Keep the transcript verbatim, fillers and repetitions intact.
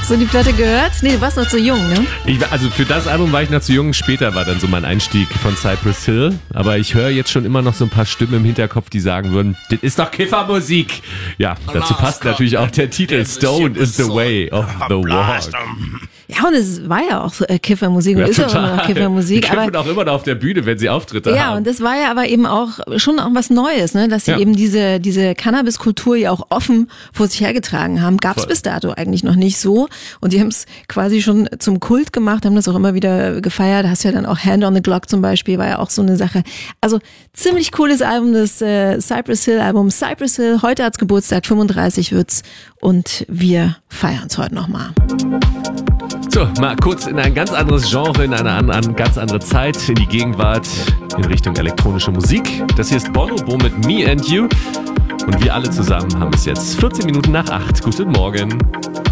Hast du die Platte gehört? Nee, du warst noch zu jung, ne? Ich, also für das Album war ich noch zu jung. Später war dann so mein Einstieg von Cypress Hill. Aber ich höre jetzt schon immer noch so ein paar Stimmen im Hinterkopf, die sagen würden, das ist doch Kiffermusik. Ja, dazu passt natürlich auch der Titel Stoned is the way of the walk. Ja, und es war ja auch so, äh, Kiffermusik und Ja, ist auch total. immer noch Kiffermusik. Die kiffen auch immer noch auf der Bühne, wenn sie Auftritte Ja, haben. und das war ja aber eben auch schon auch was Neues, ne? Dass sie Ja. eben diese diese Cannabis-Kultur ja auch offen vor sich hergetragen haben. Gab es bis dato eigentlich noch nicht so. Und die haben es quasi schon zum Kult gemacht, haben das auch immer wieder gefeiert. Da hast du ja dann auch Hand on the Clock zum Beispiel, war ja auch so eine Sache. Also ziemlich cooles Album, das äh, Cypress Hill Album. Cypress Hill, heute hat's Geburtstag, fünfunddreißig wird's. Und wir feiern es heute nochmal. So, mal kurz in ein ganz anderes Genre, in eine an, an ganz andere Zeit, in die Gegenwart, in Richtung elektronische Musik. Das hier ist Bonobo mit Me and You. Und wir alle zusammen haben es jetzt vierzehn Minuten nach acht. Guten Morgen.